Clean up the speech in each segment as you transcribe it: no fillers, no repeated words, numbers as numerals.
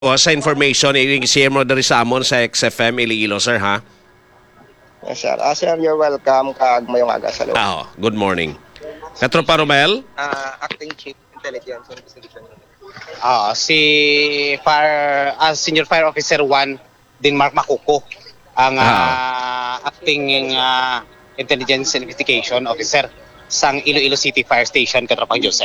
O, sa information, i-share mo dari sa amon sa XFM Iloilo, sir, ha? Yes, sir. Sir, you're welcome. Kag mayong aga sa loob. Good morning. Katropa Romel? Acting Chief Intelligence Investigation Unit. Si Senior Fire Officer 1 Denmark Makuko ang acting Intelligence Investigation Officer sang Iloilo City Fire Station Katropang Jose.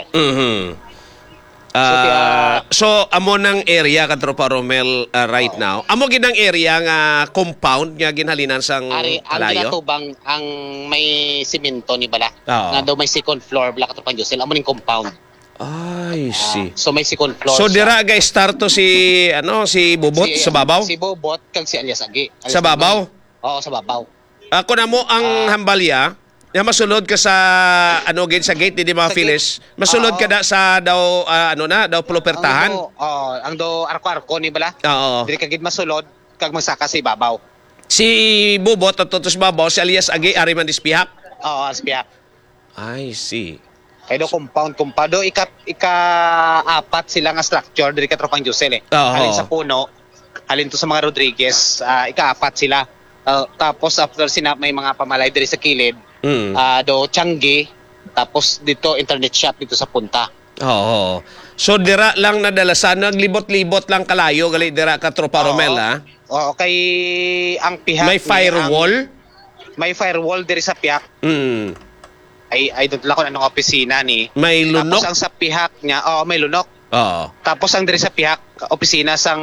So, amo ng area, Katropa Romel, right now. Amo ginang area nga compound nga ginhalinan sang Ang kalayo? ginatubang ang may simento ni Bala. Oo. Nga daw may second floor Bala Katropang Jose. Amo ning compound. I see. So may second floor. So, siya. dira guys, start to si Bubot sa babaw? Si Bobot kag si Alias Agi. Sa babaw? Oo, sa babaw. Ako na mo ang hambalya, na masulod ka sa sa gate di mga Sa Phyllis. Masulod ka da sa daw pulupertahan. Ang do arko-arko ni Bala. Oo. Dili kagid masulod kag magsaka si babaw. Si Bubot at tutos babaw, si Alias Agi ari man dispihak. Oo, aspiak. I see. Kaya do compound do ika-apat sila nga structure diri ka Tropang Josel eh. Oo. Halin sa puno, halin to sa mga Rodriguez, ika-apat sila. Tapos after sinap may mga pamalay diri sa kilid, do Changi, tapos dito internet shop dito sa punta. Oo. So dira lang nadalasan, naglibot-libot lang kalayo gali dira ka Tropa Romel, ha? Oo, kay ang pihak May firewall? May firewall diri sa pihak. I don't lang kung anong opisina ni. May lunok? Tapos ang sa pihak niya, may lunok. Oo. Tapos ang diri sa pihak opisina sang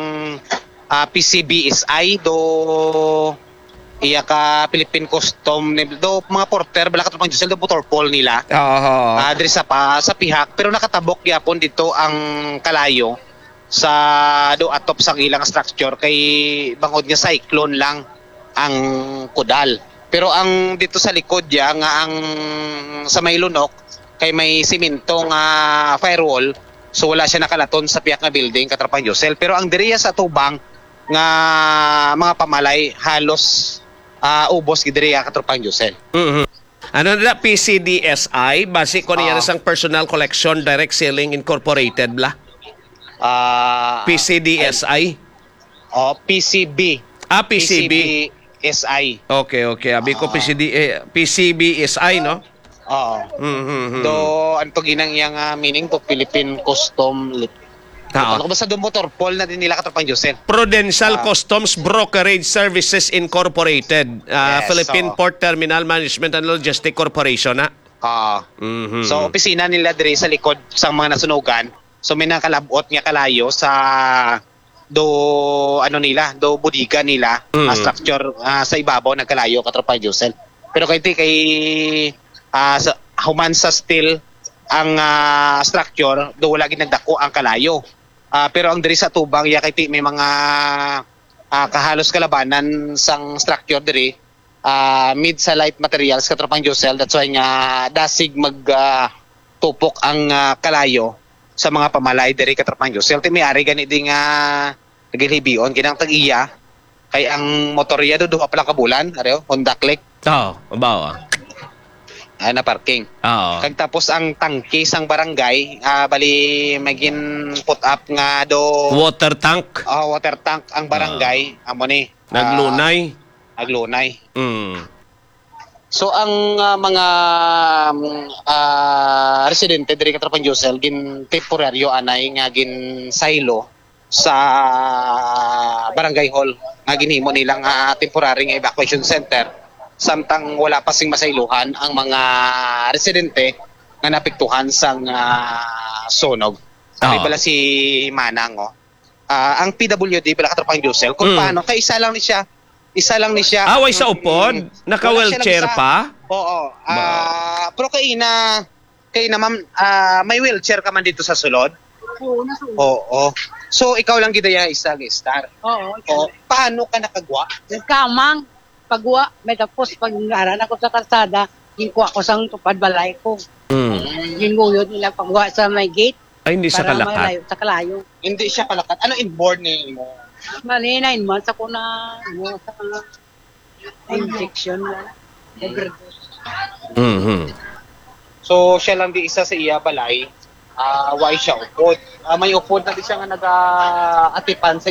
PCBSI do iya ka Philippine Custom do mga porter bala ka Tropang Josel do motorpol nila. Oo. Diri sa pihak pero nakatabok gyapon dito ang kalayo sa do atop sang ilang structure kay bangod nga cyclone lang ang kudal. Pero ang dito sa likod ya nga ang sa may lunok kay may simento nga firewall so wala siya nakalaton sa piyak nga building Katrapang Josel. Pero ang diriya sa tubang nga mga pamalay halos ubos gidiriya Katrapang Josel. Ano na PCDSI? Base ko niya sang Personal Collection Direct Selling Incorporated bla? PCDSI? PCB. PCB. SI. Okay. Abi ko PCBSI, no? Oo. Do anto ginang yang meaning to Philippine Custom Ano ba sa do motorpol na din nila Katropang Josel? Prudential Customs Brokerage Services Incorporated. Philippine Port Terminal Management and Logistics Corporation, na? So opisina nila diri sa likod sa mga nasunugan. So may nakalabot nga kalayo sa do budiga nila structure sa ibabaw ng kalayo Katropang Josel. Pero kay human sa steel ang structure do wala gid nagdako ang kalayo. Pero ang diri sa tubang ya kay may mga kahalos kalabanan sang structure diri mid sa light materials Katropang Josel. That's why nga dasig tupok ang kalayo sa mga pamalay diri Katropang Josel. May ari gani di nga nagilibion kinang tag-iya kay ang motorya do duha pa lang ka bulan areo Honda Click. Bawa. Na parking. Kag tapos ang tangke sang barangay bali magin put up nga do Water tank. Water tank ang barangay amo ni Naglunay. So ang mga residente diri Katropang Josel gin temporaryo anay nga gin silo sa barangay hall nga ginhimo nilang temporary nga evacuation center samtang wala pa sing masailuhan ang mga residente nga napiktuhan sang sunog. Ari bala si Manang ang PWD bala Katropang Josel kung paano kay isa lang ni siya. Way sa upod? Naka-wheelchair pa? Oo. Pero kay na ma'am, may wheelchair ka man dito sa sulod? Oo. So ikaw lang gidaya isa star. Oo. Paano ka nakagwa? Kamang pagwa may tapos pag aran ako sa kalsada, ginkuha ko sang tupad balay ko. Ginguyod nila pagwa sa may gate. Ay, hindi sa kalakat. Sa kalayo. Hindi siya kalakat. Ano inboard ni mo? Mali 9 months ako na sa injection na. So siya lang di isa sa iya balay Why siya upod. May upod na di siya nga nag-atipan sa